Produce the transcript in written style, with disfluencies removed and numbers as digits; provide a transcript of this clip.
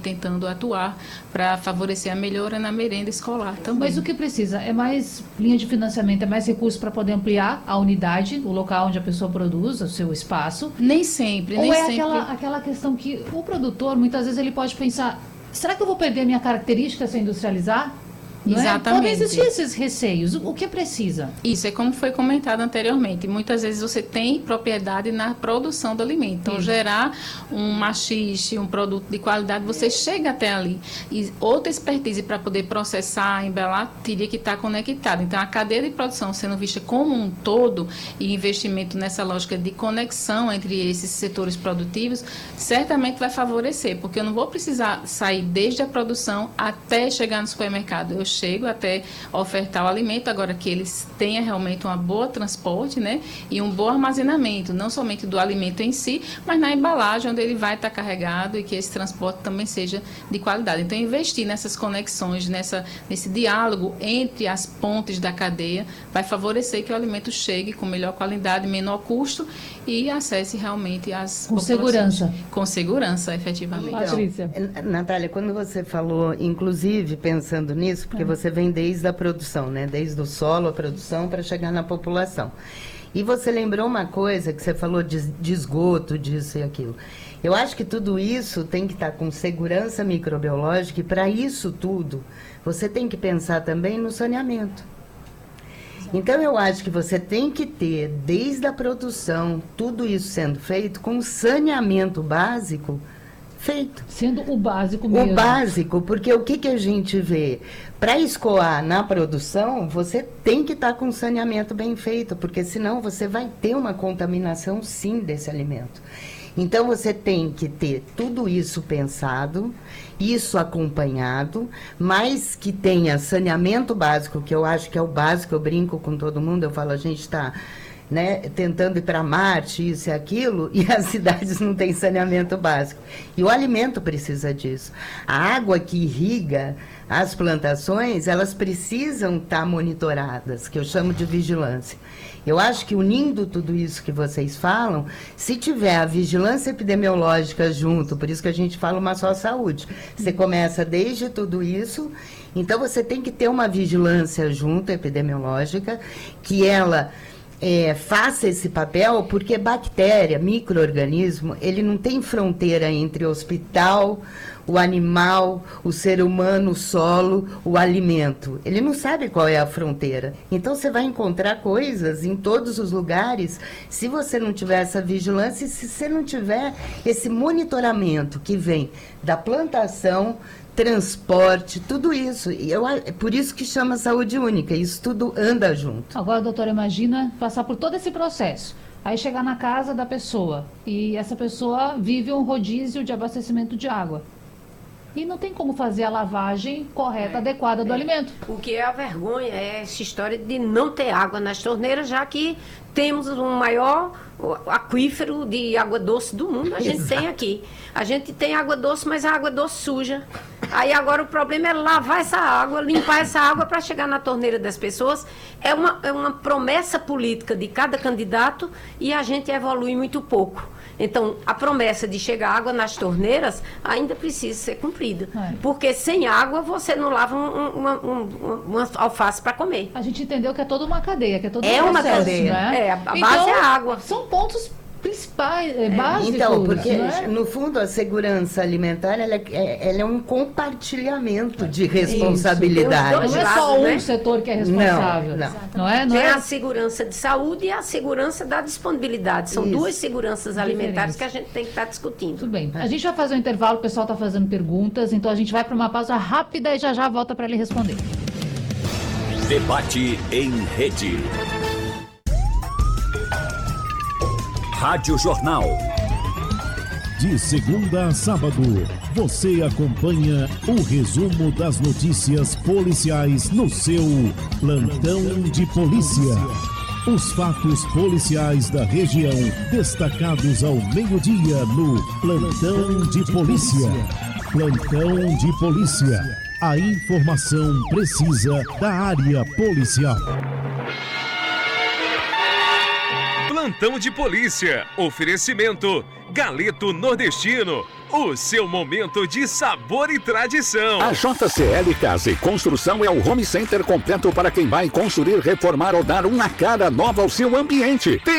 tentando atuar para favorecer a melhora na merenda escolar também. Mas o que precisa? É mais linha de financiamento, é mais recursos para poder ampliar a unidade, o local onde a pessoa produz, o seu espaço? Nem sempre, Ou aquela questão que o produtor, muitas vezes, ele pode pensar, será que eu vou perder a minha característica se eu industrializar? Exatamente. Podem existir esses receios. O que precisa? Isso é como foi comentado anteriormente. Muitas vezes você tem propriedade na produção do alimento. Então, gerar um maxixe, um produto de qualidade, você chega até ali. E outra expertise para poder processar, embalar, teria que estar conectada. Então, a cadeia de produção sendo vista como um todo e investimento nessa lógica de conexão entre esses setores produtivos, certamente vai favorecer, porque eu não vou precisar sair desde a produção até chegar no supermercado. Eu chego até ofertar o alimento, agora que eles tenham realmente uma boa transporte, né, e um bom armazenamento, não somente do alimento em si, mas na embalagem onde ele vai estar carregado e que esse transporte também seja de qualidade. Então, investir nessas conexões, nesse diálogo entre as pontes da cadeia, vai favorecer que o alimento chegue com melhor qualidade, menor custo e acesse realmente as com segurança. Com segurança, efetivamente. Patrícia. Natália, quando você falou, inclusive pensando nisso, porque você vem desde a produção, né? Desde o solo, a produção, para chegar na população. E você lembrou uma coisa que você falou de esgoto, disso e aquilo. Eu acho que tudo isso tem que estar com segurança microbiológica, e para isso tudo, você tem que pensar também no saneamento. Então, eu acho que você tem que ter, desde a produção, tudo isso sendo feito com saneamento básico feito. Sendo o básico mesmo. O básico, porque o que a gente vê? Para escoar na produção, você tem que estar com saneamento bem feito, porque senão você vai ter uma contaminação, sim, desse alimento. Então, você tem que ter tudo isso pensado, isso acompanhado, mas que tenha saneamento básico, que eu acho que é o básico, eu brinco com todo mundo, eu falo, a gente está, né, tentando ir para Marte, isso e aquilo, e as cidades não têm saneamento básico. E o alimento precisa disso. A água que irriga as plantações, elas precisam estar monitoradas, que eu chamo de vigilância. Eu acho que unindo tudo isso que vocês falam, se tiver a vigilância epidemiológica junto, por isso que a gente fala uma só saúde, você começa desde tudo isso, então você tem que ter uma vigilância junto, epidemiológica, que ela faça esse papel, porque bactéria, micro-organismo, ele não tem fronteira entre hospital, o animal, o ser humano, o solo, o alimento. Ele não sabe qual é a fronteira. Então, você vai encontrar coisas em todos os lugares, se você não tiver essa vigilância e se você não tiver esse monitoramento que vem da plantação, transporte, tudo isso. E é por isso que chama saúde única. Isso tudo anda junto. Agora, doutora, imagina passar por todo esse processo. Aí chegar na casa da pessoa e essa pessoa vive um rodízio de abastecimento de água. E não tem como fazer a lavagem correta, adequada do alimento. O que é a vergonha é essa história de não ter água nas torneiras, já que temos o maior aquífero de água doce do mundo. A gente tem aqui. A gente tem água doce, mas a água doce suja. Aí agora o problema é lavar essa água, limpar essa água para chegar na torneira das pessoas. É uma promessa política de cada candidato e a gente evolui muito pouco. Então, a promessa de chegar água nas torneiras ainda precisa ser cumprida. Porque sem água você não lava uma alface para comer. A gente entendeu que é toda uma cadeia, que é todo um processo, uma cadeia. Né? A base é a água. São pontos principais, básicos. Então, porque né? no fundo a segurança alimentar ela é um compartilhamento de responsabilidade. Não é só um setor que é responsável. Não é? Tem a segurança de saúde e a segurança da disponibilidade. São duas seguranças alimentares que a gente tem que estar discutindo. Tudo bem. A gente vai fazer um intervalo, o pessoal está fazendo perguntas, então a gente vai para uma pausa rápida e já volta para ele responder. Debate em rede. Rádio Jornal. De segunda a sábado, você acompanha o resumo das notícias policiais no seu Plantão de Polícia. Os fatos policiais da região, destacados ao meio-dia no Plantão de Polícia. Plantão de Polícia. A informação precisa da área policial. Plantão de Polícia. Oferecimento Galeto Nordestino. o seu momento de sabor e tradição. A JCL Casa e Construção é o home center completo para quem vai construir, reformar ou dar uma cara nova ao seu ambiente.